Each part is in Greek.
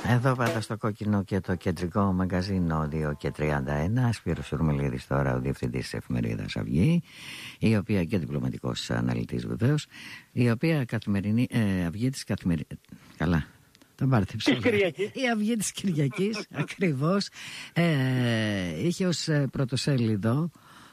Εδώ πάντα στο κόκκινο και το κεντρικό μαγκαζίνο 2 και 31. Σπύρος Σουρμελίδης τώρα, ο διευθυντής της εφημερίδας Αυγή, η οποία και διπλωματικός αναλυτής βεβαίως, η οποία καθημερινή Αυγή της καθημερινή. Καλά. Τον πάρτεψα. Η Αυγή της Κυριακής ακριβώς είχε ως πρωτοσέλιδο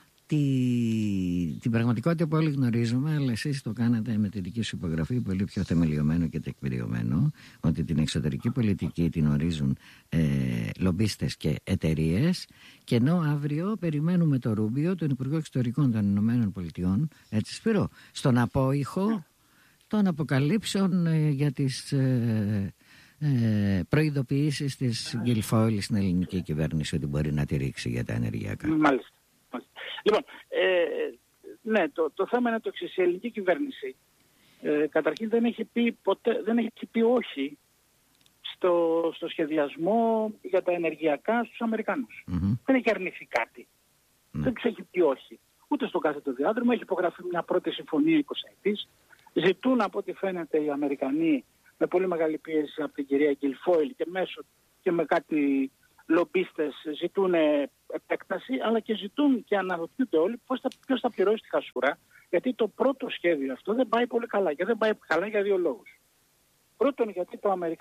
την πραγματικότητα που όλοι γνωρίζουμε, αλλά εσείς το κάνατε με τη δική σου υπογραφή πολύ πιο θεμελιωμένο και τεκμηριωμένο, ότι την εξωτερική πολιτική την ορίζουν λομπίστες και εταιρείες, και ενώ αύριο περιμένουμε το Ρούμπιο, τον Υπουργό Εξωτερικών των Ηνωμένων Πολιτειών, έτσι Σπύρο, στον απόϊχο των αποκαλύψεων για τις προειδοποιήσεις της Γκιλφόιλ στην ελληνική κυβέρνηση ότι μπορεί να τη ρίξει για τα ενεργειακά. Μάλιστα. Λοιπόν, ναι, το θέμα είναι το εξής. Η ελληνική κυβέρνηση καταρχήν δεν έχει πει ποτέ, δεν έχει πει όχι στο σχεδιασμό για τα ενεργειακά στους Αμερικανούς. Δεν έχει αρνηθεί κάτι. Δεν τους έχει πει όχι. Ούτε στο κάθετο διάδρομο. Έχει υπογραφεί μια πρώτη συμφωνία 20 ετής. Ζητούν, από ό,τι φαίνεται, οι Αμερικανοί με πολύ μεγάλη πίεση από την κυρία Γκιλφόιλ και με κάτι λομπίστες ζητούν επέκταση, αλλά και ζητούν και αναρωτιούνται όλοι ποιος θα πληρώσει τη χασούρα, γιατί το πρώτο σχέδιο αυτό δεν πάει πολύ καλά, και δεν πάει καλά για δύο λόγους. Πρώτον, γιατί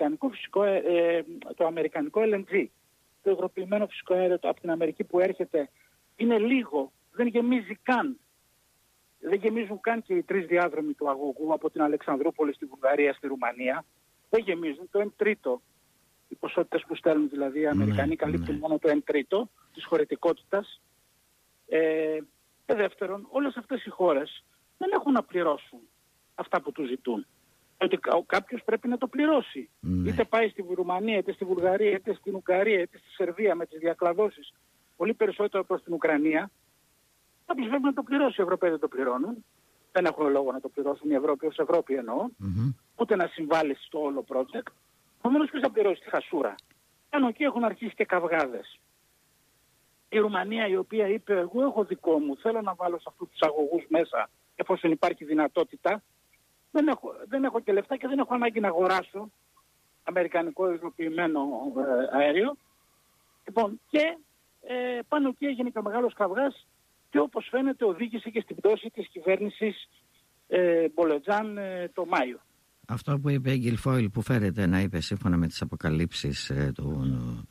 το αμερικανικό LNG, το υγροποιημένο φυσικό αέριο από την Αμερική που έρχεται, είναι λίγο, δεν γεμίζει καν. Δεν γεμίζουν καν και οι 3 διάδρομοι του αγωγού από την Αλεξανδρούπολη στη Βουλγαρία, στη Ρουμανία. Δεν γεμίζουν το 1/3. Οι ποσότητες που στέλνουν δηλαδή οι Αμερικανοί καλύπτουν μόνο το 1/3 της χωρητικότητας. Και δεύτερον, όλες αυτές οι χώρες δεν έχουν να πληρώσουν αυτά που τους ζητούν. Ότι κάποιος πρέπει να το πληρώσει. Είτε πάει στη Ρουμανία, είτε στη Βουλγαρία, είτε στην Ουγγαρία, είτε στη Σερβία με τις διακλαδώσεις, πολύ περισσότερο προς την Ουκρανία. Κάποιος πρέπει να το πληρώσει. Οι Ευρωπαίοι δεν το πληρώνουν. Δεν έχουν λόγο να το πληρώσουν οι Ευρώπη ως Ευρώπη εννοώ. Ούτε να συμβάλλει στο όλο project. Επομένως, ποιος θα πληρώσει τη χασούρα. Πάνω εκεί έχουν αρχίσει και καυγάδες. Η Ρουμανία, η οποία είπε, εγώ έχω δικό μου, θέλω να βάλω σε αυτούς τους αγωγούς μέσα, εφόσον υπάρχει δυνατότητα, δεν έχω και λεφτά και δεν έχω ανάγκη να αγοράσω αμερικανικό υγροποιημένο αέριο. Λοιπόν, και πάνω εκεί έγινε και ο μεγάλος καυγάς, και όπως φαίνεται οδήγησε και στην πτώση της κυβέρνησης Μπολετζάν το Μάιο. Αυτό που είπε η Γκιλφόιλ, που φέρεται να είπε σύμφωνα με τις αποκαλύψεις των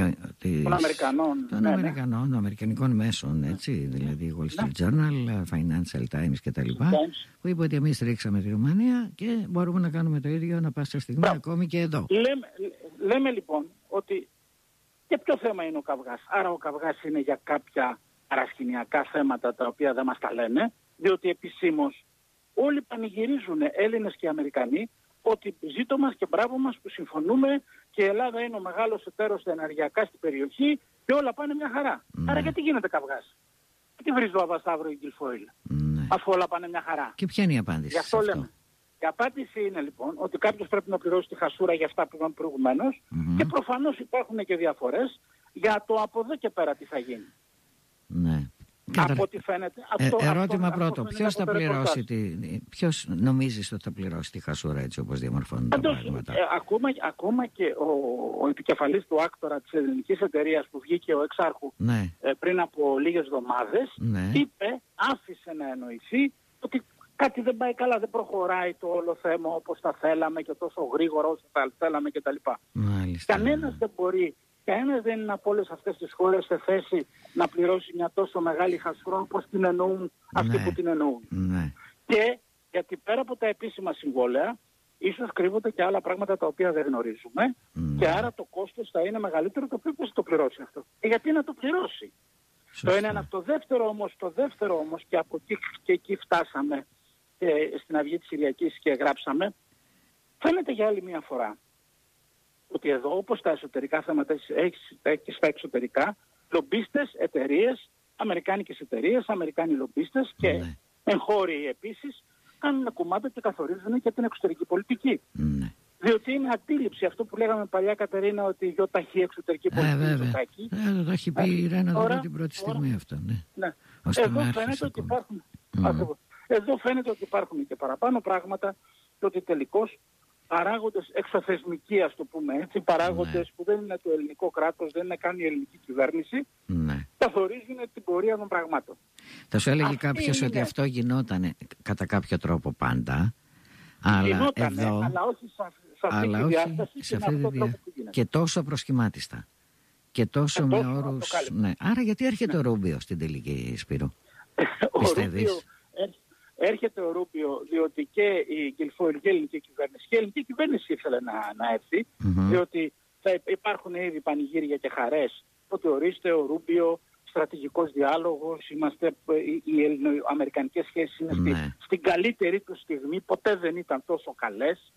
Αμερικανών, των αμερικανικών μέσων, έτσι, δηλαδή Wall Street Journal, Financial Times κτλ., που είπε ότι εμείς ρίξαμε τη Ρουμανία και μπορούμε να κάνουμε το ίδιο ανά πάσα στιγμή, ακόμη και εδώ. Λέμε λοιπόν ότι και ποιο θέμα είναι ο καυγάς. Άρα ο καυγάς είναι για κάποια παρασκηνιακά θέματα τα οποία δεν μας τα λένε, διότι επισήμως όλοι πανηγυρίζουν, Έλληνες και Αμερικανοί, ότι ζήτω μας και μπράβο μας που συμφωνούμε και η Ελλάδα είναι ο μεγάλος εταίρος στα ενεργειακά στην περιοχή και όλα πάνε μια χαρά. Άρα γιατί γίνεται καυγάς. Γιατί βρίζει το Αβασταύρο η Γκιλφόιλ, αφού όλα πάνε μια χαρά. Και ποια είναι η απάντηση? Γι' αυτό λέμε. Η απάντηση είναι λοιπόν ότι κάποιος πρέπει να πληρώσει τη χασούρα για αυτά που είπαμε προηγουμένως, και προφανώς υπάρχουν και διαφορές για το από εδώ και πέρα τι θα γίνει. Ναι. Από ό,τι φαίνεται. Ερώτημα πρώτο. Ποιος θα πληρώσει ποιος νομίζεις ότι θα πληρώσει τη χασούρα, έτσι όπως διαμορφώνουν τα πράγματα? Ακόμα και ο επικεφαλής του άκτορα της ελληνικής εταιρείας που βγήκε ο εξάρχου πριν από λίγες εβδομάδες, άφησε να εννοηθεί ότι κάτι δεν πάει καλά, δεν προχωράει το όλο θέμα όπως θα θέλαμε και τόσο γρήγορα όσο θα θέλαμε κτλ. Κανένας δεν μπορεί. Κανένας δεν είναι από όλες αυτές τις χώρες σε θέση να πληρώσει μια τόσο μεγάλη χασούρα όπως την εννοούν αυτοί που την εννοούν. Και γιατί πέρα από τα επίσημα συμβόλαια, ίσως κρύβονται και άλλα πράγματα τα οποία δεν γνωρίζουμε, και άρα το κόστος θα είναι μεγαλύτερο, το οποίο πώς θα το πληρώσει αυτό. Γιατί να το πληρώσει. Το είναι ένα. Το δεύτερο όμως, και από εκεί και εκεί φτάσαμε στην Αυγή της Κυριακής και γράψαμε, φαίνεται για άλλη μια φορά ότι εδώ, όπως τα εσωτερικά θέματα έχει στα εξωτερικά, λομπίστες, εταιρείες, αμερικάνικες εταιρείες, αμερικάνοι λομπίστες και εγχώριοι επίσης, κάνουν κομμάτι και καθορίζουν και την εξωτερική πολιτική. Διότι είναι αντίληψη αυτό που λέγαμε παλιά, Κατερίνα, ότι η γιοταχή εξωτερική πολιτική. Το έχει πει η Ρένα τώρα την πρώτη στιγμή αυτό. Εδώ φαίνεται ότι υπάρχουν και παραπάνω πράγματα και ότι τελικώς παράγοντες εξωθεσμικοί, ας το πούμε έτσι, παράγοντες που δεν είναι το ελληνικό κράτος, δεν είναι καν η ελληνική κυβέρνηση, καθορίζουν την πορεία των πραγμάτων. Θα σου έλεγε κάποιος ότι αυτό γινόταν κατά κάποιο τρόπο πάντα, αλλά εδώ... αλλά όχι σε αυτή τη διάσταση και με αυτόν τον τρόπο που γίνεται. Και τόσο προσχημάτιστα. Και τόσο με όρους... Ναι. Άρα γιατί έρχεται ο Ρούμπιο στην τελική, Σπύρο? Πιστεύεις? Έρχεται ο Ρούμπιο διότι και η ελληνική κυβέρνηση και η ελληνική κυβέρνηση ήθελε να έρθει, διότι θα υπάρχουν ήδη πανηγύρια και χαρές ότι ορίστε ο Ρούμπιο, στρατηγικός διάλογος, οι ελληνοαμερικανικές σχέσεις είναι στην καλύτερη του στιγμή, ποτέ δεν ήταν τόσο καλές,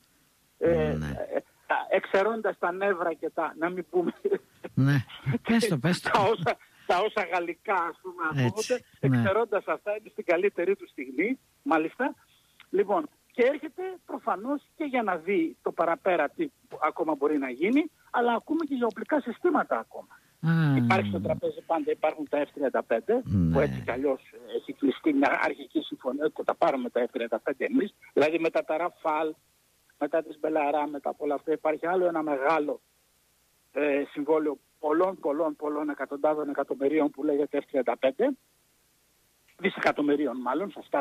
εξαιρώντας τα νεύρα και τα, να μην πούμε, πες το. Τα όσα γαλλικά, ας πούμε, ακούγονται, εξαιρώντας αυτά, είναι στην καλύτερη του στιγμή, μάλιστα. Λοιπόν, και έρχεται προφανώς και για να δει το παραπέρα τι ακόμα μπορεί να γίνει, αλλά ακούμε και για οπλικά συστήματα ακόμα. Υπάρχει στο τραπέζι πάντα, υπάρχουν τα F-35, που έτσι κι αλλιώς έχει κλειστεί μια αρχική συμφωνία ότι θα τα πάρουμε τα F-35 εμείς, δηλαδή μετά τα Ραφάλ, μετά τις Μπελαρά, μετά από όλα αυτά υπάρχει άλλο ένα μεγάλο συμβόλαιο πολλών εκατοντάδων εκατομμυρίων που λέγεται F-35, δισεκατομμυρίων μάλλον, σωστά